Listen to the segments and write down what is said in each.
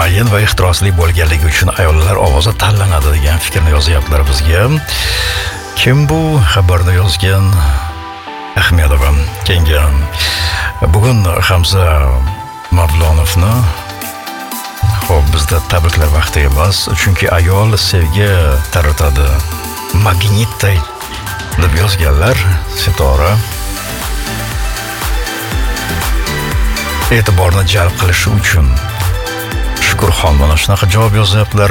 muayyan va ehtirosli bo'lganligi uchun ayollar ovozi tanlanadi degan fikrni yozyaptilar bizga. Kim bu xabarni yozgan? Ahmedova kengan. Bugun Hamza Mavlonovni xo'p bizda tabriklar vaqti emas, chunki ayol sevgi taratadi. Magnitday deb yozganlar Sitora. E'tiborni jalb qilishi uchun Shukurxon mana shunaqa javob yozyaptilar.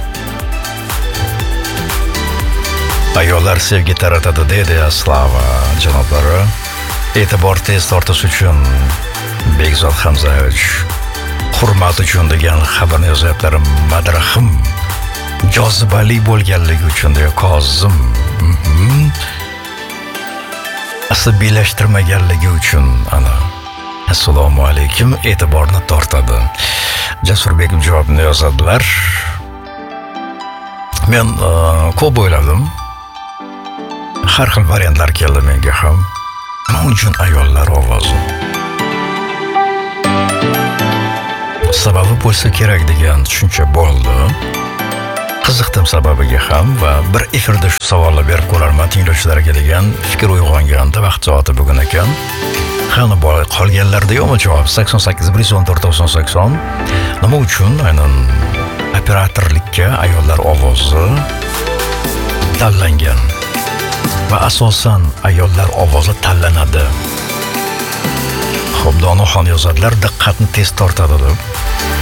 Ayollar sevgi taratadi deydi Slava janoblari. E'tibor tez tortish uchun Bekzod Hamzayevich hurmat uchun degan xabarni yozyaptilar. Madrahim jozibali bo'lganligi uchun deya Kozim asabiylashtirmaganligi uchun ana assalomu alaykum e'tiborni tortadi. Jasurbek javobni yozadilar. Men ko'p o'yladim. Har xil variantlar keldi menga ham. Nima uchun ayollar ovozi? Sababi bo'lsa kerak degan tushuncha bo'ldi. Qiziqdim sababiga ham va bir efirda shu savolni berib ko'rarman tinglovchilarga degan fikr uyg'onganda vaqt soati bugun ekan. Qani boy qolganlarda yo'qmi javob? 88 114 9080. Nima uchun aynan operatorlikka ayollar ovozi tanlangan? Va asosan ayollar ovozi tanlanadi. Xo'p, Donoxon yozadilar, diqqatni tez tortadi deb.